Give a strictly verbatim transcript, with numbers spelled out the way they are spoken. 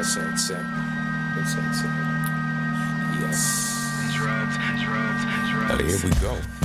That's it, sick. That's it, sick. Yes. Drugs, drugs, drugs. Now here we go.